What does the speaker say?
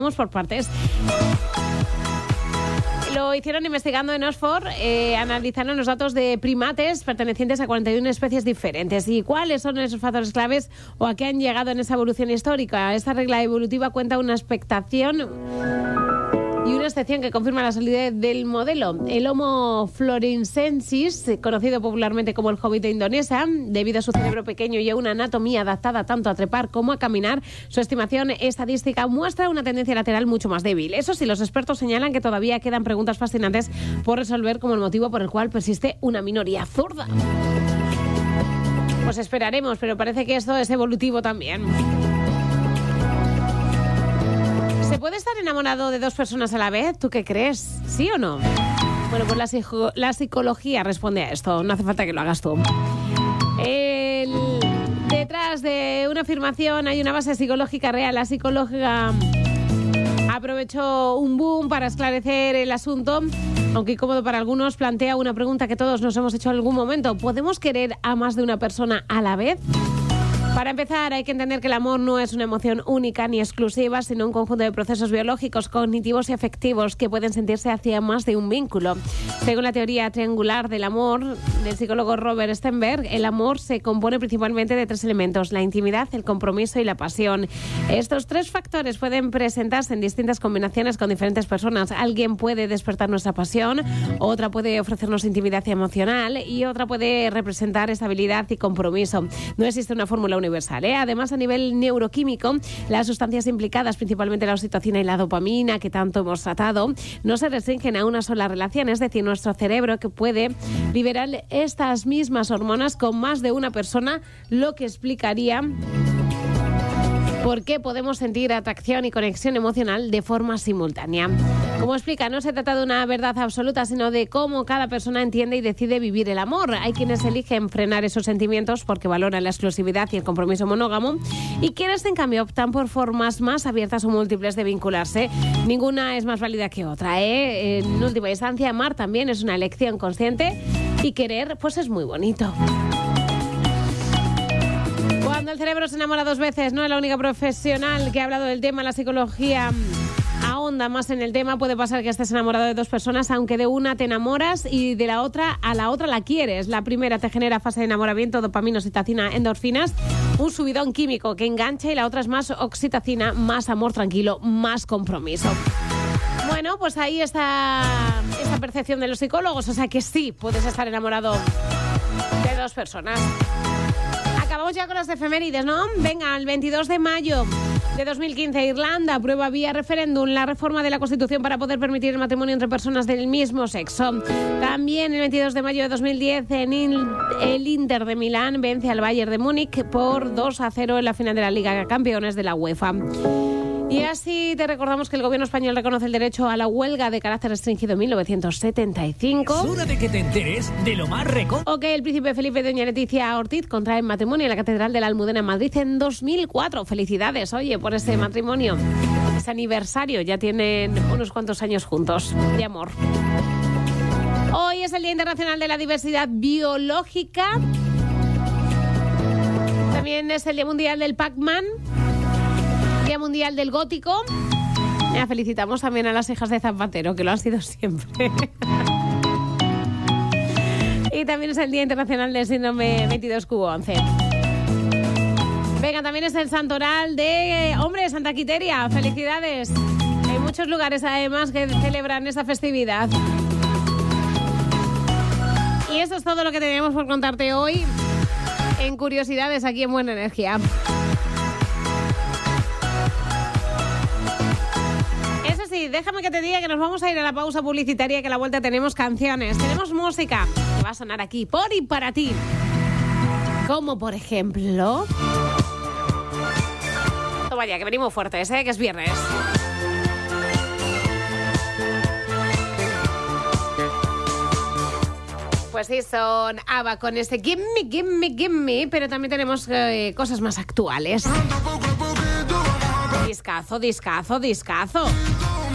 Vamos por partes. Lo hicieron investigando en Oxford, analizaron los datos de primates pertenecientes a 41 especies diferentes. ¿Y cuáles son esos factores claves o a qué han llegado en esa evolución histórica? Esta regla evolutiva cuenta una expectación y una excepción que confirma la solidez del modelo. El Homo florensensis, conocido popularmente como el hobbit de Indonesia, debido a su cerebro pequeño y a una anatomía adaptada tanto a trepar como a caminar, su estimación estadística muestra una tendencia lateral mucho más débil. Eso sí, los expertos señalan que todavía quedan preguntas fascinantes por resolver, como el motivo por el cual persiste una minoría zurda. Pues esperaremos, pero parece que esto es evolutivo también. ¿Se puede estar enamorado de dos personas a la vez? ¿Tú qué crees? ¿Sí o no? Bueno, pues la psicología responde a esto. No hace falta que lo hagas tú. Detrás de una afirmación hay una base psicológica real. La psicóloga aprovechó un boom para esclarecer el asunto, aunque incómodo para algunos, plantea una pregunta que todos nos hemos hecho en algún momento. ¿Podemos querer a más de una persona a la vez? Para empezar, hay que entender que el amor no es una emoción única ni exclusiva, sino un conjunto de procesos biológicos, cognitivos y afectivos que pueden sentirse hacia más de un vínculo. Según la teoría triangular del amor del psicólogo Robert Stenberg, el amor se compone principalmente de 3 elementos: la intimidad, el compromiso y la pasión. Estos 3 factores pueden presentarse en distintas combinaciones con diferentes personas. Alguien puede despertar nuestra pasión, otra puede ofrecernos intimidad emocional y otra puede representar estabilidad y compromiso. No existe una fórmula universal, ¿eh? Además, a nivel neuroquímico, las sustancias implicadas, principalmente la oxitocina y la dopamina, que tanto hemos tratado, no se restringen a una sola relación. Es decir, nuestro cerebro que puede liberar estas mismas hormonas con más de una persona, lo que explicaría por qué podemos sentir atracción y conexión emocional de forma simultánea. Como explica, no se trata de una verdad absoluta, sino de cómo cada persona entiende y decide vivir el amor. Hay quienes eligen frenar esos sentimientos porque valoran la exclusividad y el compromiso monógamo, y quienes, en cambio, optan por formas más abiertas o múltiples de vincularse. Ninguna es más válida que otra, ¿eh? En última instancia, amar también es una elección consciente, y querer, pues, es muy bonito. Cuando el cerebro se enamora 2 veces, no es la única profesional que ha hablado del tema. La psicología ahonda más en el tema. Puede pasar que estés enamorado de 2 personas, aunque de una te enamoras y de la otra la quieres. La primera te genera fase de enamoramiento, dopamina, oxitocina, endorfinas, un subidón químico que engancha, y la otra es más oxitocina, más amor tranquilo, más compromiso. Bueno, pues ahí está esa percepción de los psicólogos. O sea que sí, puedes estar enamorado de 2 personas. Acabamos ya con las efemérides, ¿no? Venga, el 22 de mayo de 2015, Irlanda aprueba vía referéndum la reforma de la Constitución para poder permitir el matrimonio entre personas del mismo sexo. También el 22 de mayo de 2010, el Inter de Milán vence al Bayern de Múnich por 2-0 en la final de la Liga de Campeones de la UEFA. Y así te recordamos que el gobierno español reconoce el derecho a la huelga de carácter restringido en 1975. Es hora de que te enteres de lo más O que el príncipe Felipe y doña Leticia Ortiz contraen matrimonio en la Catedral de la Almudena en Madrid en 2004. Felicidades, oye, por ese matrimonio. Ese aniversario, ya tienen unos cuantos años juntos de amor. Hoy es el Día Internacional de la Diversidad Biológica. También es el Día Mundial del Pac-Man. Día Mundial del Gótico. Ya felicitamos también a las hijas de Zapatero, que lo han sido siempre. Y también es el Día Internacional del Síndrome 22q11. Venga, también es el santoral de Santa Quiteria. Felicidades. Hay muchos lugares además que celebran esta festividad. Y eso es todo lo que teníamos por contarte hoy en Curiosidades aquí en Buena Energía. Sí, déjame que te diga que nos vamos a ir a la pausa publicitaria, que a la vuelta tenemos canciones, tenemos música que va a sonar aquí por y para ti. Como por ejemplo... Toma ya, que venimos fuertes, que es viernes. Pues sí, son ABBA con este Gimme, Gimme, Gimme, pero también tenemos cosas más actuales. Discazo, discazo, discazo.